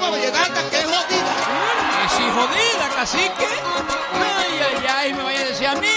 una vallenata que es jodida. Que si jodida, cacique. Ay, ay, ay, me vaya a decir a mí